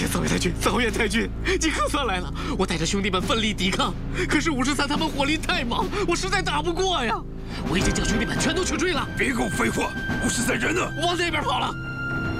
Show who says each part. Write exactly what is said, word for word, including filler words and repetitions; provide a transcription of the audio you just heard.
Speaker 1: 草原太君，草原太君，你可算来了！我带着兄弟们奋力抵抗，可是五十三他们火力太猛，我实在打不过呀！我已经将兄弟们全都去追了。
Speaker 2: 别给我废话！五十三人呢？
Speaker 1: 往那边跑了。